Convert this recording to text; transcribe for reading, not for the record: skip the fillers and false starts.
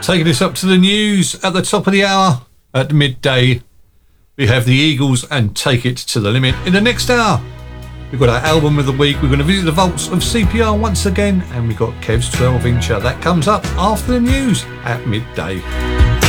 Taking us up to the news at the top of the hour at midday. We have the Eagles and Take It to the Limit. In the next hour, we've got our album of the week. We're going to visit the vaults of CPR once again, and we've got Kev's 12-incher. That comes up after the news at midday.